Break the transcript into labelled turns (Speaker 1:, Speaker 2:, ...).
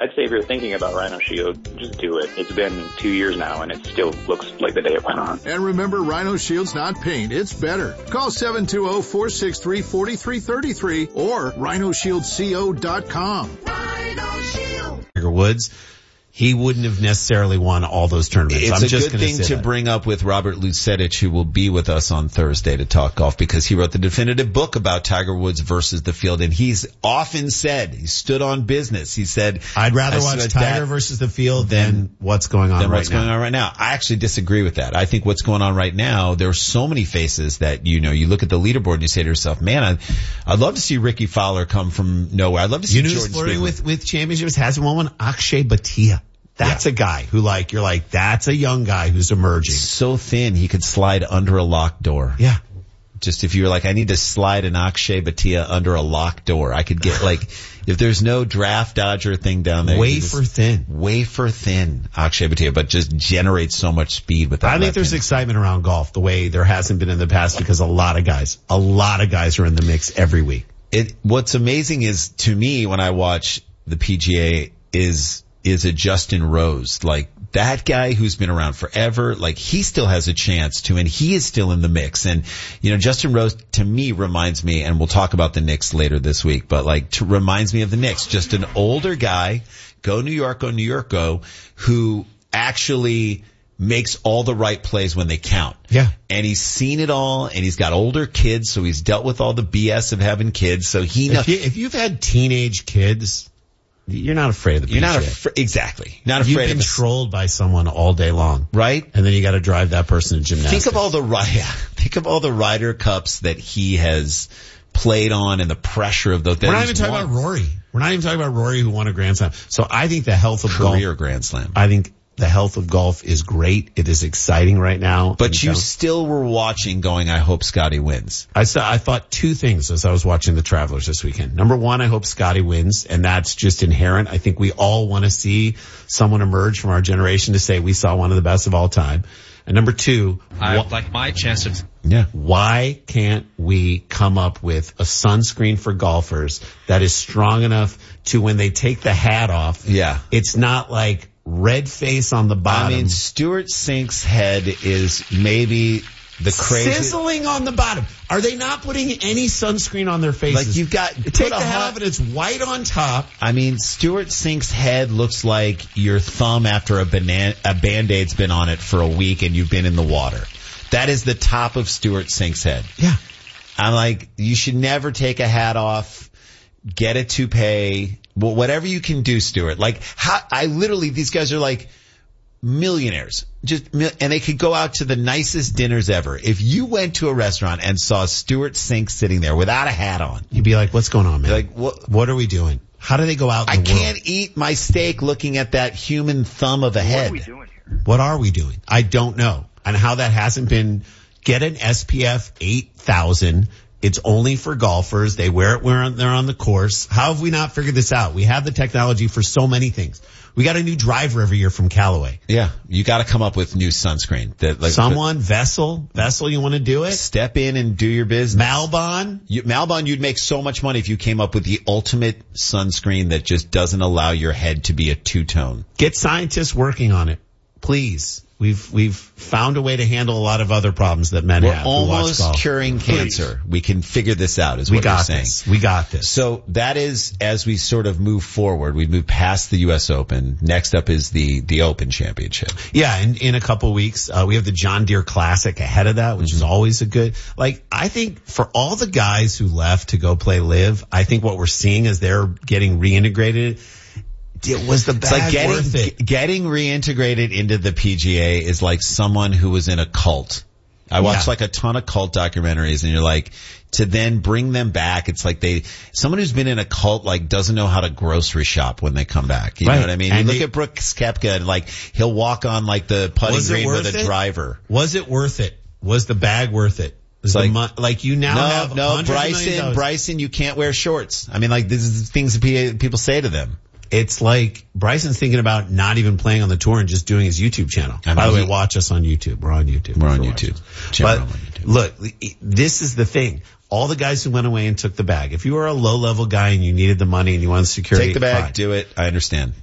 Speaker 1: I'd say if you're thinking about Rhino Shield, just do it. It's been 2 years now, and it still looks like the day it went on.
Speaker 2: And remember, Rhino Shield's not paint, it's better. Call 720-463-4333 or rhinoshieldco.com.
Speaker 3: Rhino Shield. Tiger Woods, he wouldn't have necessarily won all those tournaments.
Speaker 4: It's a good thing to bring up with Robert Lucetich, who will be with us on Thursday to talk golf, because he wrote the definitive book about Tiger Woods versus the field. And he's often said, he stood on business. He said,
Speaker 3: I'd rather watch Tiger versus the field than what's going on right now.
Speaker 4: I actually disagree with that. I think what's going on right now, there are so many faces that, you look at the leaderboard and you say to yourself, man, I'd love to see Ricky Fowler come from nowhere. I'd love to see Jordan Spieth.
Speaker 3: with championships hasn't won one. Akshay Bhatia. That's a guy who that's a young guy who's emerging.
Speaker 4: So thin, he could slide under a locked door.
Speaker 3: Yeah.
Speaker 4: Just if you were like, I need to slide an Akshay Bhatia under a locked door, I could get if there's no draft dodger thing down there.
Speaker 3: Wafer thin,
Speaker 4: Akshay Bhatia, but just generates so much speed with that.
Speaker 3: I think there's excitement around golf the way there hasn't been in the past, because a lot of guys are in the mix every week.
Speaker 4: What's amazing is, to me, when I watch the PGA is a Justin Rose. Like, that guy who's been around forever, he still has a chance to, and he is still in the mix. And, Justin Rose, to me, reminds me, and we'll talk about the Knicks later this week, but reminds me of the Knicks. Just an older guy, go New York, who actually makes all the right plays when they count.
Speaker 3: Yeah.
Speaker 4: And he's seen it all, and he's got older kids, so he's dealt with all the BS of having kids, so he knows.
Speaker 3: If you've had teenage kids, you're not afraid of the PGA.
Speaker 4: You're not exactly. Not afraid
Speaker 3: You've been controlled by someone all day long.
Speaker 4: Right?
Speaker 3: And then you got to drive that person to gymnastics.
Speaker 4: Think of all the Ryder Cups that he has played on, and the pressure of those.
Speaker 3: We're not even talking about Rory. Who won a Grand Slam. So I think the health of golf.
Speaker 4: Career Grand Slam.
Speaker 3: I think the health of golf is great. It is exciting right now.
Speaker 4: But you still were watching going, I hope Scotty wins.
Speaker 3: I thought two things as I was watching the Travelers this weekend. Number one, I hope Scotty wins, and that's just inherent. I think we all want to see someone emerge from our generation to say we saw one of the best of all time. And number two,
Speaker 5: I like my chances.
Speaker 3: Yeah. Why can't we come up with a sunscreen for golfers that is strong enough to, when they take the hat off, it's not like red face on the bottom.
Speaker 4: I mean, Stuart Sink's head is maybe the crazy.
Speaker 3: Sizzling on the bottom. Are they not putting any sunscreen on their faces?
Speaker 4: You've got,
Speaker 3: take the hat off and it's white on top.
Speaker 4: I mean, Stuart Sink's head looks like your thumb after a Band-Aid's been on it for a week and you've been in the water. That is the top of Stuart Sink's head.
Speaker 3: Yeah.
Speaker 4: I'm like, you should never take a hat off, get a toupee. Well, whatever you can do, Stuart. These guys are millionaires. And they could go out to the nicest dinners ever. If you went to a restaurant and saw Stuart Sink sitting there without a hat on,
Speaker 3: you'd be like, what's going on, man?
Speaker 4: What
Speaker 3: are we doing? How do they go out in the world?
Speaker 4: I can't eat my steak looking at that human thumb of a head.
Speaker 1: What are we doing here?
Speaker 3: What are we doing? I don't know. And how that hasn't been, get an SPF 8000. It's only for golfers. They wear it when they're on the course. How have we not figured this out? We have the technology for so many things. We got a new driver every year from Callaway.
Speaker 4: Yeah. You got to come up with new sunscreen.
Speaker 3: Vessel, you want to do it?
Speaker 4: Step in and do your business.
Speaker 3: Malbon,
Speaker 4: you'd make so much money if you came up with the ultimate sunscreen that just doesn't allow your head to be a two-tone.
Speaker 3: Get scientists working on it, please. We've found a way to handle a lot of other problems that men have.
Speaker 4: We're almost curing cancer. We can figure this out, is what you're saying.
Speaker 3: We got this.
Speaker 4: So that is, as we sort of move forward, we move past the U.S. Open. Next up is the Open Championship.
Speaker 3: Yeah, in a couple of weeks, we have the John Deere Classic ahead of that, which is always a good, I think for all the guys who left to go play LIV, I think what we're seeing is they're getting reintegrated. Was the bag worth it?
Speaker 4: Getting reintegrated into the PGA is like someone who was in a cult. I watched a ton of cult documentaries, and you're to then bring them back, it's like someone who's been in a cult doesn't know how to grocery shop when they come back. You know what I mean? And you look at Brooks Koepka, and he'll walk on the putting green with a driver.
Speaker 3: Was it worth it? Was the bag worth it?
Speaker 4: Bryson, you can't wear shorts. I mean, this is things that people say to them.
Speaker 3: It's like Bryson's thinking about not even playing on the tour and just doing his YouTube channel. By the way, watch us on YouTube. We're on YouTube. But look, this is the thing. All the guys who went away and took the bag. If you were a low-level guy and you needed the money and you wanted security,
Speaker 4: take the bag, do it. I understand.